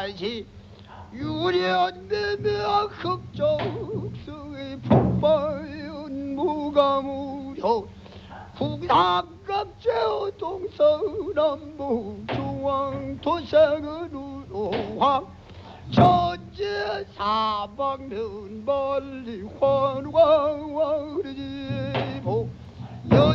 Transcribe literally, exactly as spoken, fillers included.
다시 유련되며 흑적성의 폭발은 무가무려 북삼각제어 동서남북 중앙도상으로 황 천재 사방은 멀리 환광하리지